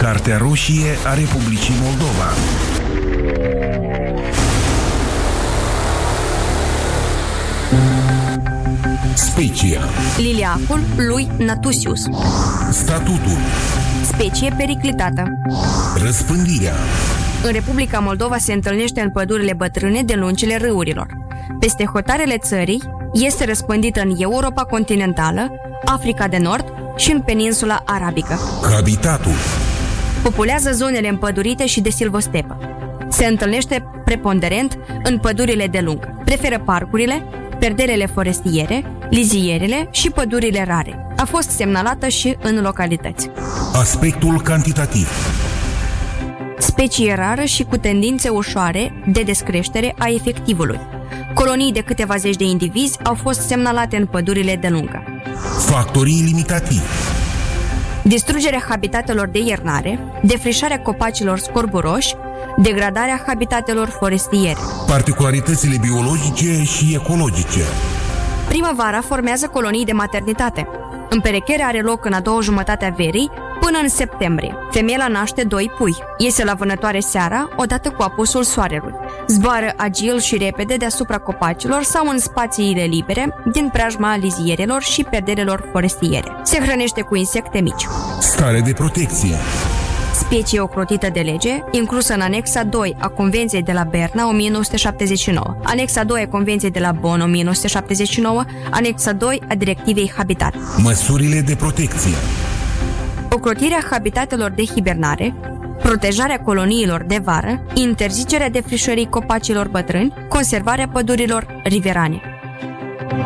Cartea roșie a Republicii Moldova. Specia. Liliacul lui Natusius. Statutul. Specie periclitată. Răspândirea. În Republica Moldova se întâlnește în pădurile bătrâne de lungile râurilor. Peste hotarele țării este răspândită în Europa continentală, Africa de Nord și în peninsula arabică. Habitatul. Populează zonele împădurite și de silvostepă. Se întâlnește preponderent în pădurile de lungă. Preferă parcurile, perdelele forestiere, lizierele și pădurile rare. A fost semnalată și în localități. Aspectul cantitativ. Specie rară și cu tendințe ușoare de descreștere a efectivului. Colonii de câteva zeci de indivizi au fost semnalate în pădurile de lungă. Factorii limitativi. Distrugerea habitatelor de iernare, defrișarea copacilor scorburoși, degradarea habitatelor forestiere. Particularitățile biologice și ecologice. Primăvara formează colonii de maternitate. Împerecherea are loc în a doua jumătate a verii până în septembrie. Femeia naște 2 pui. Iese la vânătoare seara, odată cu apusul soarelui. Zboară agil și repede deasupra copacilor sau în spațiile libere din preajma lizierelor și perdelelor forestiere. Se hrănește cu insecte mici. Stare de protecție. Specie ocrotită de lege, inclusă în anexa 2 a Convenției de la Berna 1979, anexa 2 a Convenției de la Bonn 1979, anexa 2 a Directivei Habitat. Măsurile de protecție. Ocrotirea habitatelor de hibernare, protejarea coloniilor de vară, interzicerea defrișării copacilor bătrâni, conservarea pădurilor riverane.